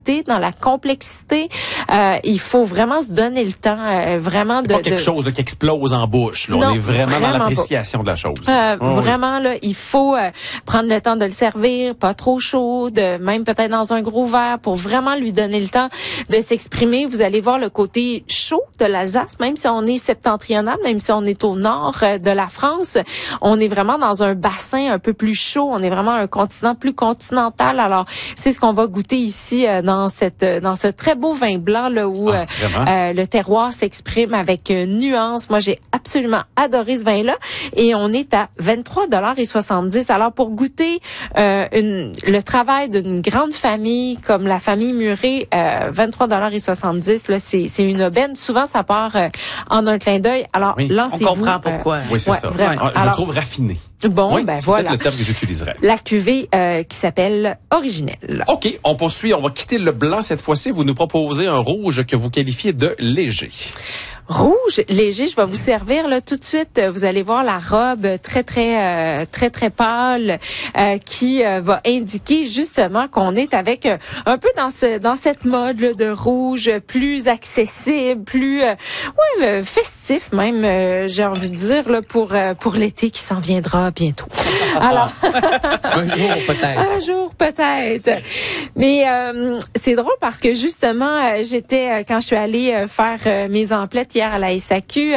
dans la complexité. Il faut vraiment se donner le temps, vraiment c'est pas quelque chose là, qui explose en bouche. Là. Non, on est vraiment dans l'appréciation de la chose. Vraiment, là, il faut prendre le temps de le servir, pas trop chaud, même peut-être dans un gros verre pour vraiment lui donner le temps de s'exprimer. Vous allez voir le côté chaud de l'Alsace, même si on est septentrional, même si on est au nord de la France, on est vraiment dans un bassin un peu plus chaud. On est vraiment un continent plus continental. Alors, c'est ce qu'on va goûter ici dans ce très beau vin blanc là où le terroir s'exprime avec nuance. Moi, j'ai absolument adoré ce vin-là et on est à 23,70 $. Alors pour goûter le travail d'une grande famille comme la famille Murray, 23,70 $, là c'est une aubaine. Souvent ça part en un clin d'œil. Alors lancez-vous. On comprend pourquoi. Oui, c'est ça. Vraiment. Je le trouve raffiné. Bon, oui, ben c'est voilà. peut-être le terme que j'utiliserais. La cuvée qui s'appelle Originelle. OK, on poursuit. On va quitter le blanc cette fois-ci. Vous nous proposez un rouge que vous qualifiez de léger. Rouge, léger, je vais vous servir là tout de suite. Vous allez voir la robe très pâle qui va indiquer justement qu'on est avec un peu dans cette mode là, de rouge plus accessible, plus festif même. J'ai envie de dire là pour l'été qui s'en viendra bientôt. Alors un jour peut-être. Mais c'est drôle parce que justement j'étais quand je suis allée faire mes emplettes hier à la SAQ,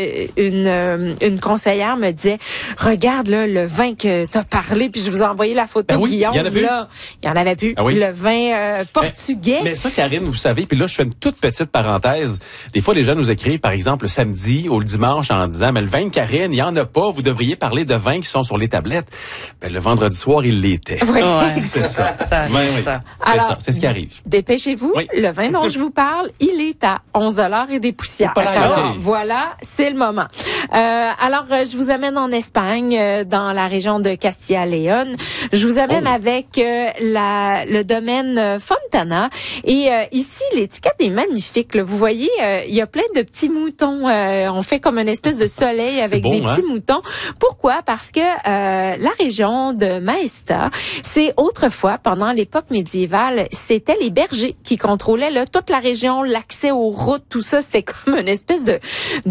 une conseillère me disait regarde là le vin que t'as parlé, puis je vous ai envoyé la photo Guillaume, il y en avait plus. Ah oui? Le vin portugais. Mais ça, Karine, vous savez, puis là je fais une toute petite parenthèse. Des fois les gens nous écrivent par exemple le samedi ou le dimanche en disant mais le vin de Karine, il y en a pas, vous devriez parler de vins qui sont sur les tablettes. Ben le vendredi soir, il l'était. Oui. C'est ça. Ça. Alors, c'est ce qui arrive. Dépêchez-vous, le vin dont je vous parle, il est à 11 $ et des poussières. Alors, voilà, c'est le moment. Alors, je vous amène en Espagne, dans la région de Castilla-León. Je vous amène avec le domaine Fontana. Et ici, l'étiquette est magnifique. Là. Vous voyez, il y a plein de petits moutons. On fait comme une espèce de soleil avec des petits moutons. Pourquoi? Parce que la région de Maesta, c'est autrefois, pendant l'époque médiévale, c'était les bergers qui contrôlaient là, toute la région, l'accès aux routes, tout ça. C'était comme une espèce de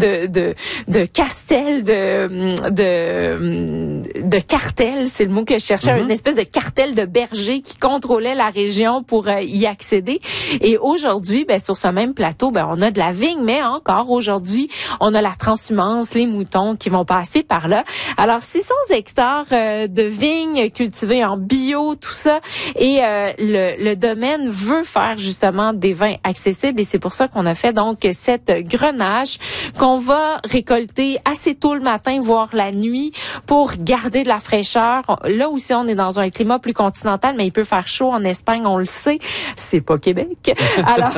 castel, de cartel, c'est le mot que je cherchais, une espèce de cartel de bergers qui contrôlait la région pour y accéder. Et aujourd'hui, sur ce même plateau, on a de la vigne, mais encore aujourd'hui, on a la transhumance, les moutons qui vont passer par là. Alors, 600 hectares de vignes cultivées en bio, tout ça, et le domaine veut faire justement des vins accessibles, et c'est pour ça qu'on a fait donc cette Grenache qu'on va récolter assez tôt le matin, voire la nuit, pour garder de la fraîcheur. Là aussi, on est dans un climat plus continental, mais il peut faire chaud en Espagne, on le sait. C'est pas Québec. Alors,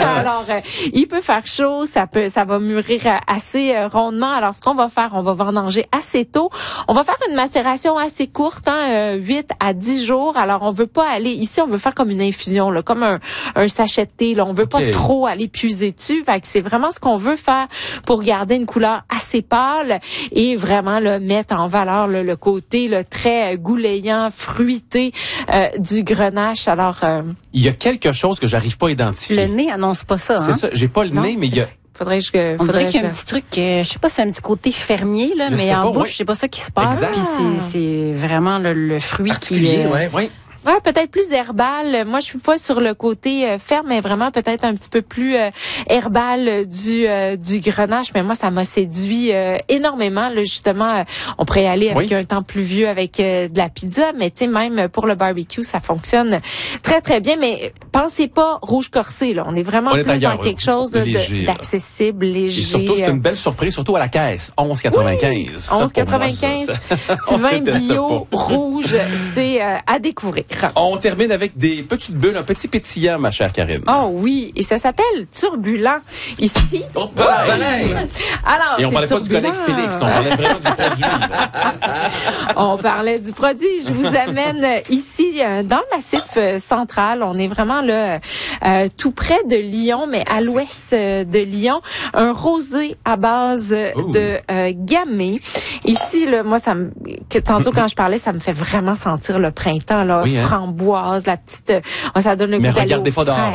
il peut faire chaud, ça va mûrir assez rondement. Alors, ce qu'on va faire, on va vendanger assez tôt. On va faire une macération assez courte, 8 à 10 jours. Alors, on veut pas aller, ici, on veut faire comme une infusion, là, comme un sachet de thé, là. On veut pas trop aller puiser dessus. Fait que c'est vraiment ce qu'on veut faire pour garder une couleur assez pâle et vraiment là, mettre en valeur là, le côté là, très goulayant, fruité du Grenache. Alors, il y a quelque chose que j'arrive pas à identifier. Le nez annonce pas ça. C'est ça, j'ai pas le nez, mais il y a... On dirait qu'il y a un petit truc, je sais pas si c'est un petit côté fermier, là, mais en bouche, c'est pas ça qui se passe. Puis c'est vraiment le fruit qui... Ouais, peut-être plus herbal. Moi, je suis pas sur le côté ferme, mais vraiment peut-être un petit peu plus herbal du Grenache. Mais moi, ça m'a séduit énormément. Là, justement, on pourrait y aller avec un temps pluvieux avec de la pizza, mais tu sais, même pour le barbecue, ça fonctionne très très bien. Mais pensez pas rouge corsé. Là, on est vraiment plus dans quelque chose d'accessible, léger. Et surtout, c'est une belle surprise, surtout à la caisse. 11,95. 11,95. Du vin bio rouge, c'est à découvrir. On termine avec des petites bulles, un petit pétillant, ma chère Karine. Oh oui, et ça s'appelle Turbulent ici. Alors, et on parlait pas du collègue Félix, on parlait vraiment du produit. On parlait du produit. Je vous amène ici dans le Massif central. On est vraiment là tout près de Lyon, mais à l'ouest de Lyon. Un rosé à base de Gamay. Ici, là, moi, tantôt quand je parlais, ça me fait vraiment sentir le printemps. Là, framboise, la petite, ça donne le goût mais d'aller regardez aux pas dehors.